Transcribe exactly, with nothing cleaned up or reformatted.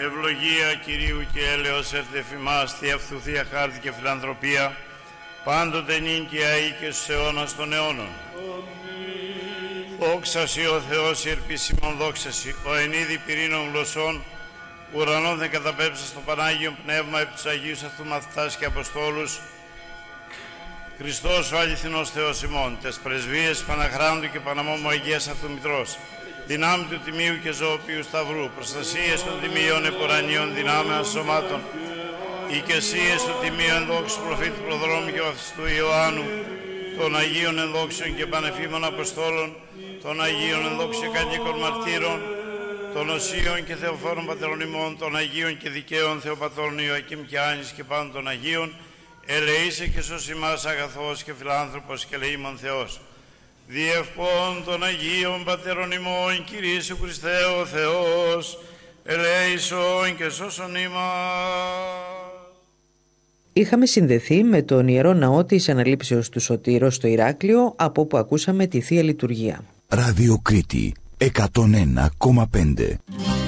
Ευλογία Κυρίου και έλεος έρθε εφημάς, Θεία Φθουθία χάρτη και φιλανθρωπία, πάντοτε νίκαια ή και στους αιώνας των αιώνων. Δόξα σοι ο Θεός, η ελπίσιμον δόξα σοι, ο εν είδη πυρήνων γλωσσών, ουρανών δεν καταπέμψα στο Πανάγιον Πνεύμα επί τους Αγίους αυτού μαθητάς και Αποστόλους, Χριστός ο αληθινός Θεός ημών, τες πρεσβείες Παναχράντου και Παναμόμου Αγίας αυτού Μητρός, δυνάμει του Τιμίου και Ζωοποιού Σταυρού, προστασίες των Τιμίων επουρανίων δυνάμεων σωμάτων, οικεσίες του Τιμίου ενδόξου προφήτη προδρόμου και βαπτιστού Ιωάννου, των Αγίων ενδόξεων και πανεφήμων Αποστόλων, των Αγίων ενδόξεων κατοίκων μαρτύρων, των Οσίων και Θεοφόρων Πατερών ημών, των Αγίων και Δικαίων Θεοπατώρων Ιωακήμ και Άνης και πάντων των Αγίων, ελεήσε και σώσ' ημάς αγαθός και φιλάνθρωπος και ελεήμων Θεός. Διευπών των Αγίων Πατέρων ημών, Κύριε Ιησού Χριστέ ο Θεός, ελέησον και σώσον ημάς. Είχαμε συνδεθεί με τον Ιερό Ναό της Αναλήψεως του Σωτήρος στο Ηράκλειο, από όπου ακούσαμε τη Θεία Λειτουργία. Ραδιοκρίτη εκατόν ένα κόμμα πέντε.